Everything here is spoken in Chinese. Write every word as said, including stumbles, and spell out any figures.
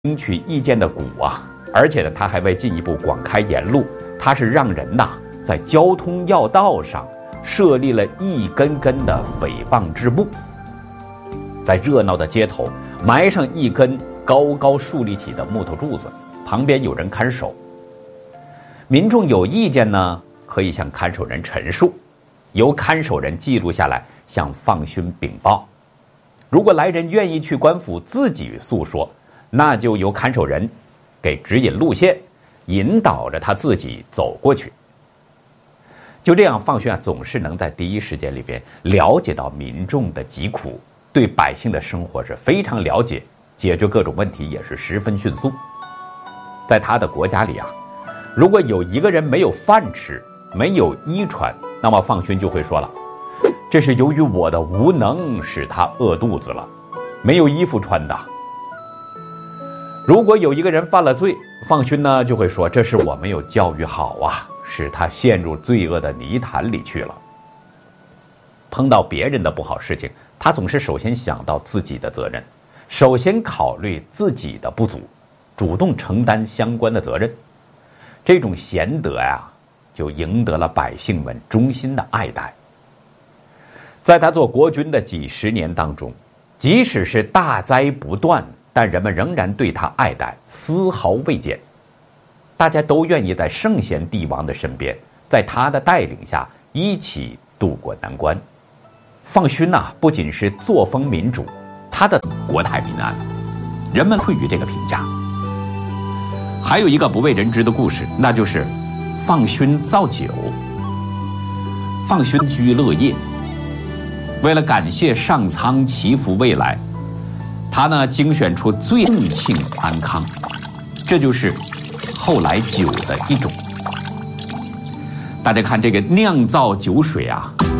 听取意见的鼓啊，而且呢，他还为进一步广开言路，他是让人呐在交通要道上设立了一根根的诽谤之木，在热闹的街头埋上一根高高竖立起的木头柱子，旁边有人看守。民众有意见呢，可以向看守人陈述，由看守人记录下来，向放勋禀报。如果来人愿意去官府自己诉说，那就由看守人给指引路线，引导着他自己走过去。就这样，放勋啊总是能在第一时间里边了解到民众的疾苦，对百姓的生活是非常了解，解决各种问题也是十分迅速。在他的国家里啊，如果有一个人没有饭吃，没有衣穿，那么放勋就会说了，这是由于我的无能使他饿肚子了，没有衣服穿的。如果有一个人犯了罪，放勋呢就会说，这是我没有教育好啊，使他陷入罪恶的泥潭里去了。碰到别人的不好事情，他总是首先想到自己的责任，首先考虑自己的不足，主动承担相关的责任。这种贤德呀，就赢得了百姓们衷心的爱戴。在他做国君的几十年当中，即使是大灾不断，但人们仍然对他爱戴，丝毫未减。大家都愿意在圣贤帝王的身边，在他的带领下一起渡过难关。放勋呐、啊，不仅是作风民主，他的国泰民安，人们会予这个评价。还有一个不为人知的故事，那就是放勋造酒。放勋居乐业，为了感谢上苍祈福未来，他呢精选出最重庆安康，这就是后来酒的一种。大家看这个酿造酒水啊，